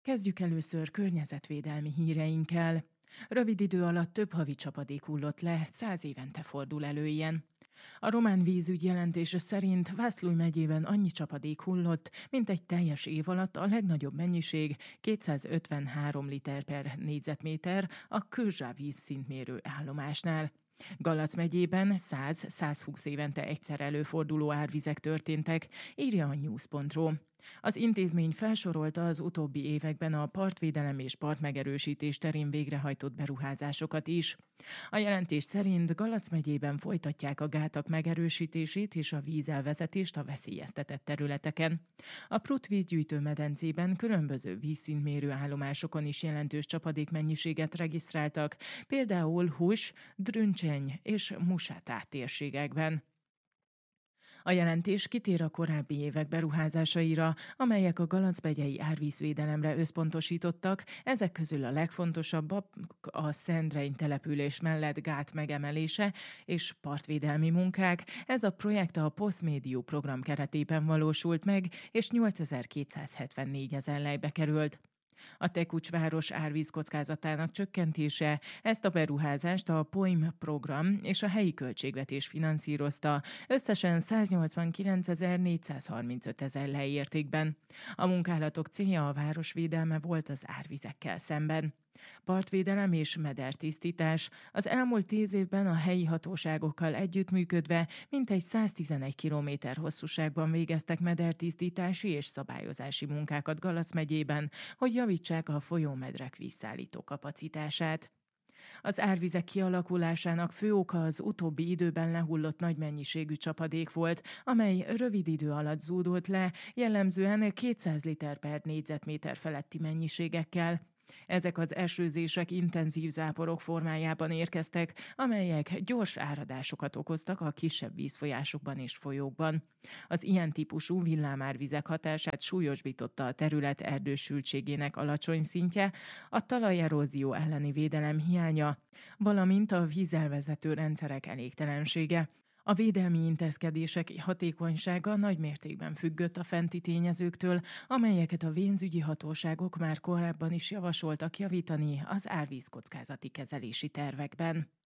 Kezdjük először környezetvédelmi híreinkkel. Rövid idő alatt több havi csapadék hullott le, 100 évente fordul elő ilyen. A román vízügy jelentése szerint Vaslui megyében annyi csapadék hullott, mint egy teljes év alatt a legnagyobb mennyiség 253 liter per négyzetméter a Körzsá vízszintmérő állomásnál. Galac megyében 100-120 évente egyszer előforduló árvizek történtek, írja a news.ro. Az intézmény felsorolta az utóbbi években a partvédelem és partmegerősítés terén végrehajtott beruházásokat is. A jelentés szerint Galac megyében folytatják a gátak megerősítését és a vízelvezetést a veszélyeztetett területeken. A Prut vízgyűjtő medencében különböző vízszintmérő állomásokon is jelentős csapadékmennyiséget regisztráltak, például Hus, Drüncseny és Musátá térségekben. A jelentés kitér a korábbi évek beruházásaira, amelyek a galacmegyei árvízvédelemre összpontosítottak, ezek közül a legfontosabb a Szendreny település mellett gát megemelése és partvédelmi munkák. Ez a projekt a Postmédió program keretében valósult meg, és 8274 ezer lejbe került. A Tekucs város árvízkockázatának csökkentése, ezt a beruházást a POIM program és a helyi költségvetés finanszírozta, összesen 189.435 ezer lej értékben. A munkálatok célja a város védelme volt az árvizekkel szemben. Partvédelem és medertisztítás. Az elmúlt 10 évben a helyi hatóságokkal együttműködve mintegy 111 kilométer hosszúságban végeztek medertisztítási és szabályozási munkákat Galac megyében, hogy javítsák a folyómedrek vízszállító kapacitását. Az árvizek kialakulásának fő oka az utóbbi időben lehullott nagy mennyiségű csapadék volt, amely rövid idő alatt zúdult le, jellemzően 200 liter per négyzetméter feletti mennyiségekkel. Ezek az esőzések intenzív záporok formájában érkeztek, amelyek gyors áradásokat okoztak a kisebb vízfolyásokban és folyókban. Az ilyen típusú villámárvizek hatását súlyosbította a terület erdősültségének alacsony szintje, a talajerózió elleni védelem hiánya, valamint a vízelvezető rendszerek elégtelensége. A védelmi intézkedések hatékonysága nagy mértékben függött a fenti tényezőktől, amelyeket a pénzügyi hatóságok már korábban is javasoltak javítani az árvízkockázati kezelési tervekben.